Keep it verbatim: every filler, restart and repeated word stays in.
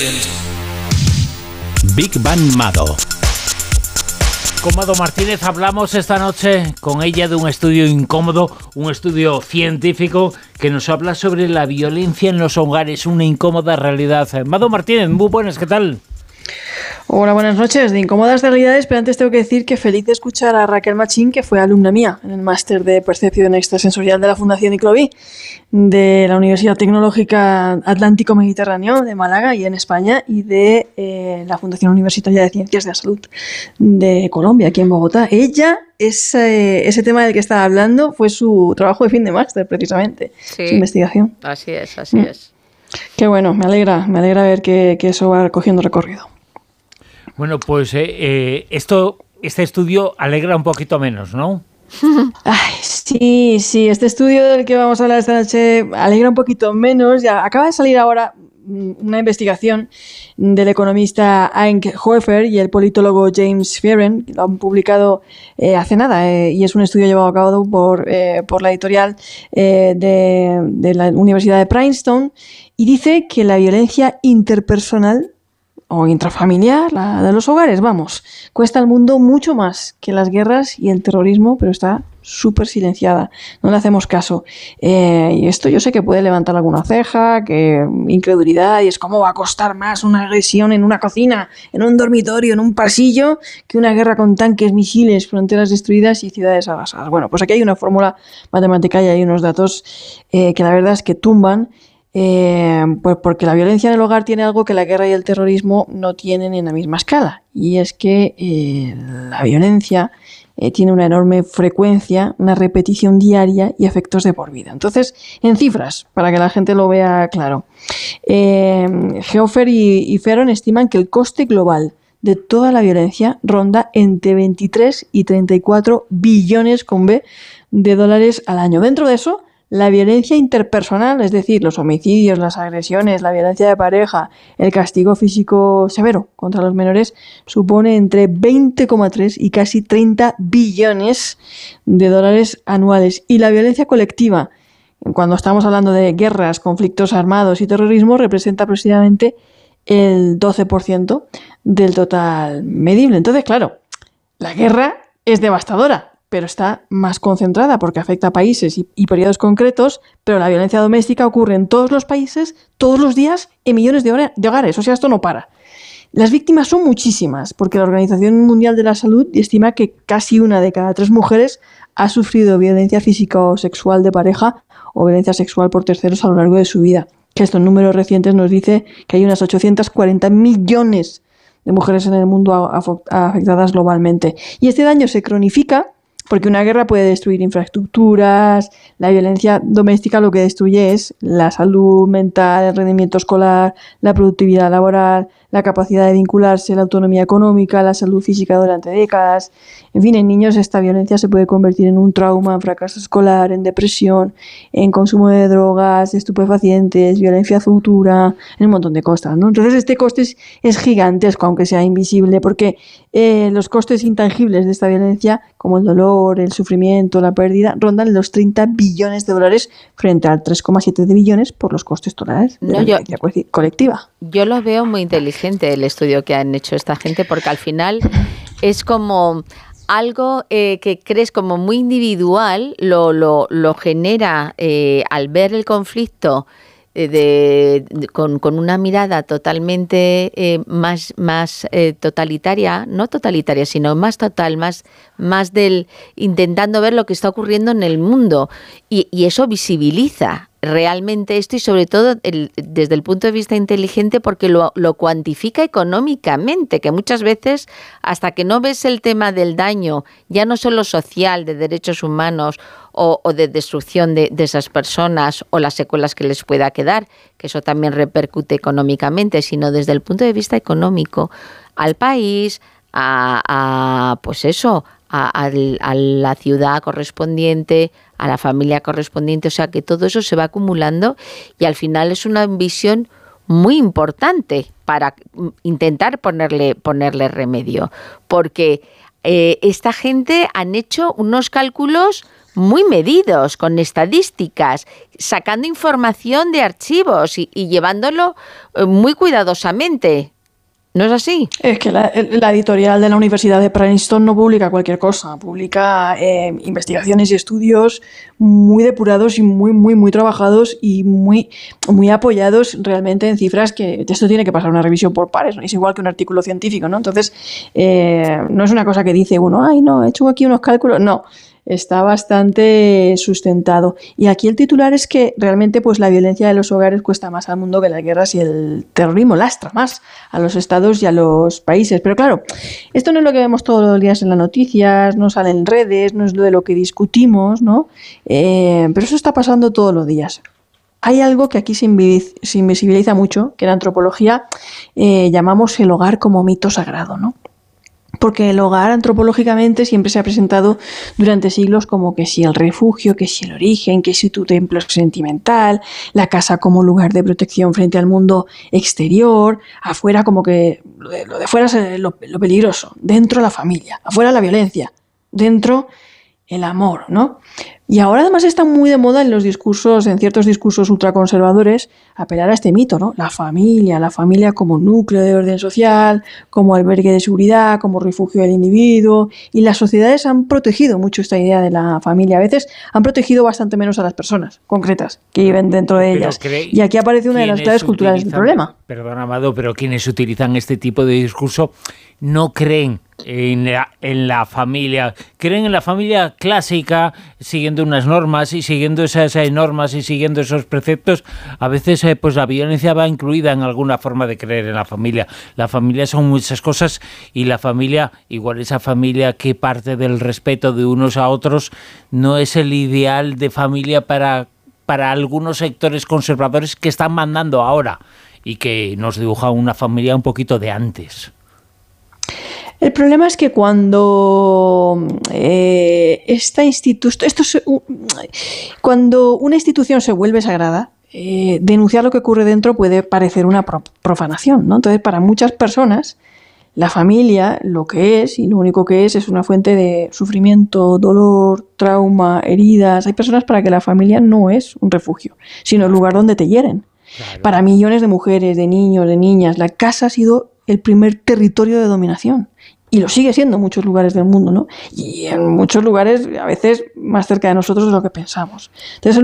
Big Bang Mado. Con Mado Martínez hablamos esta noche con ella de un estudio incómodo, un estudio científico que nos habla sobre la violencia en los hogares, una incómoda realidad. Mado Martínez, muy buenas, ¿qué tal? Hola, buenas noches. De incómodas realidades, pero antes tengo que decir que feliz de escuchar a Raquel Machín, que fue alumna mía en el máster de percepción extrasensorial de la Fundación Iclovi de la Universidad Tecnológica Atlántico Mediterráneo de Málaga y en España, y de eh, la Fundación Universitaria de Ciencias de la Salud de Colombia, aquí en Bogotá. Ella, ese, ese tema del que estaba hablando, fue su trabajo de fin de máster, precisamente, sí, su investigación. Así es, así mm. es. Qué bueno, me alegra, me alegra ver que, que eso va cogiendo recorrido. Bueno, pues eh, eh, esto, este estudio alegra un poquito menos, ¿no? Ay, sí, sí, este estudio del que vamos a hablar esta noche alegra un poquito menos. Ya acaba de salir ahora una investigación del economista Henk Hoefer y el politólogo James Fearon, que lo han publicado eh, hace nada, eh, y es un estudio llevado a cabo por, eh, por la editorial eh, de, de la Universidad de Princeton, y dice que la violencia interpersonal o intrafamiliar, la de los hogares, vamos, cuesta al mundo mucho más que las guerras y el terrorismo, pero está súper silenciada, no le hacemos caso. Eh, y esto yo sé que puede levantar alguna ceja, que incredulidad, y es cómo va a costar más una agresión en una cocina, en un dormitorio, en un pasillo, que una guerra con tanques, misiles, fronteras destruidas y ciudades arrasadas. Bueno, pues aquí hay una fórmula matemática y hay unos datos eh, que la verdad es que tumban. Eh, pues porque la violencia en el hogar tiene algo que la guerra y el terrorismo no tienen en la misma escala, y es que eh, la violencia eh, tiene una enorme frecuencia, una repetición diaria y efectos de por vida. Entonces, en cifras, para que la gente lo vea claro, eh, Hoefer y, y Fearon estiman que el coste global de toda la violencia ronda entre veintitrés y treinta y cuatro billones con B de dólares al año. Dentro de eso, la violencia interpersonal, es decir, los homicidios, las agresiones, la violencia de pareja, el castigo físico severo contra los menores, supone entre veinte coma tres y casi treinta billones de dólares anuales. Y la violencia colectiva, cuando estamos hablando de guerras, conflictos armados y terrorismo, representa aproximadamente el doce por ciento del total medible. Entonces, claro, la guerra es devastadora, pero está más concentrada porque afecta a países y, y periodos concretos, pero la violencia doméstica ocurre en todos los países, todos los días, en millones de, hora, de hogares. O sea, esto no para. Las víctimas son muchísimas, porque la Organización Mundial de la Salud estima que casi una de cada tres mujeres ha sufrido violencia física o sexual de pareja o violencia sexual por terceros a lo largo de su vida. Que estos números recientes nos dice que hay unas ochocientos cuarenta millones de mujeres en el mundo afectadas globalmente. Y este daño se cronifica porque una guerra puede destruir infraestructuras. La violencia doméstica lo que destruye es la salud mental, el rendimiento escolar, la productividad laboral, la capacidad de vincularse, la autonomía económica, la salud física durante décadas. En fin, en niños esta violencia se puede convertir en un trauma, en fracaso escolar, en depresión, en consumo de drogas, de estupefacientes, violencia futura, en un montón de cosas, ¿no? Entonces este coste es, es gigantesco, aunque sea invisible, porque eh, los costes intangibles de esta violencia, como el dolor, el sufrimiento, la pérdida, rondan los treinta billones de dólares frente al tres coma siete de billones por los costes totales de no, la violencia yo, colectiva. Yo lo veo muy inteligente el estudio que han hecho esta gente, porque al final es como algo eh, que crees como muy individual, lo, lo, lo genera eh, al ver el conflicto eh, de, de, con, con una mirada totalmente eh, más, más eh, totalitaria, no totalitaria, sino más total, más, más del intentando ver lo que está ocurriendo en el mundo, y, y eso visibiliza realmente esto, y sobre todo el, desde el punto de vista inteligente, porque lo, lo cuantifica económicamente, que muchas veces hasta que no ves el tema del daño, ya no solo social, de derechos humanos o, o de destrucción de, de esas personas o las secuelas que les pueda quedar, que eso también repercute económicamente, sino desde el punto de vista económico al país, a, a pues eso, a, a, a la ciudad correspondiente, a la familia correspondiente, o sea que todo eso se va acumulando y al final es una visión muy importante para intentar ponerle, ponerle remedio, porque eh, esta gente han hecho unos cálculos muy medidos, con estadísticas, sacando información de archivos y, y llevándolo muy cuidadosamente. ¿No es así? Es que la, la editorial de la Universidad de Princeton no publica cualquier cosa, publica eh, investigaciones y estudios muy depurados y muy, muy, muy trabajados y muy, muy apoyados realmente en cifras que esto tiene que pasar una revisión por pares, ¿no? Es igual que un artículo científico, ¿no? Entonces, eh, no es una cosa que dice uno, ay, no, he hecho aquí unos cálculos, no. Está bastante sustentado. Y aquí el titular es que realmente pues la violencia de los hogares cuesta más al mundo que las guerras y el terrorismo, lastra más a los estados y a los países. Pero claro, esto no es lo que vemos todos los días en las noticias, no sale en redes, no es lo de lo que discutimos, ¿no? Eh, pero eso está pasando todos los días. Hay algo que aquí se invisibiliza mucho, que en antropología eh, llamamos el hogar como mito sagrado, ¿no? Porque el hogar antropológicamente siempre se ha presentado durante siglos como que si el refugio, que si el origen, que si tu templo sentimental, la casa como lugar de protección frente al mundo exterior, afuera como que lo de, lo de fuera es lo, lo peligroso, dentro la familia, afuera la violencia, dentro el amor, ¿no? Y ahora además está muy de moda en los discursos, en ciertos discursos ultraconservadores, apelar a este mito, ¿no? La familia, la familia como núcleo de orden social, como albergue de seguridad, como refugio del individuo. Y las sociedades han protegido mucho esta idea de la familia. A veces han protegido bastante menos a las personas concretas que viven dentro de ellas. Y aquí aparece una de las claves culturales del problema. Perdón, Amado, pero quienes utilizan este tipo de discurso no creen en la, en la familia, creen en la familia clásica, siguiendo unas normas y siguiendo esas normas y siguiendo esos preceptos. A veces eh, pues la violencia va incluida en alguna forma de creer en la familia. La familia son muchas cosas y la familia, igual esa familia que parte del respeto de unos a otros, no es el ideal de familia para, para algunos sectores conservadores que están mandando ahora y que nos dibujan una familia un poquito de antes. El problema es que cuando eh, esta institu- esto se, uh, cuando una institución se vuelve sagrada, eh, denunciar lo que ocurre dentro puede parecer una pro- profanación, ¿no? Entonces, para muchas personas, la familia lo que es, y lo único que es, es una fuente de sufrimiento, dolor, trauma, heridas. Hay personas para que la familia no es un refugio, sino el lugar donde te hieren. Claro. Para millones de mujeres, de niños, de niñas, la casa ha sido el primer territorio de dominación. Y lo sigue siendo en muchos lugares del mundo, ¿no? Y en muchos lugares, a veces, más cerca de nosotros de lo que pensamos. Entonces,